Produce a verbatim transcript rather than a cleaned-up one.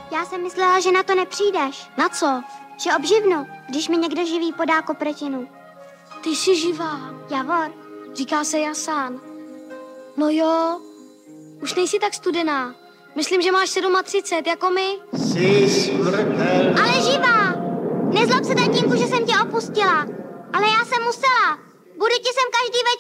Já jsem myslela, že na to nepřijdeš. Na co? Že obživnu, když mi někdo živý podá kopretinu. Ty jsi živá. Javor. Říká se Jasán. No jo, už nejsi tak studená. Myslím, že máš třicet sedm, jako my. Jsi smrtelná. Ale živá! Nezlob se, tatínku, že jsem tě opustila. Ale já jsem musela. Budu ti sem každý večer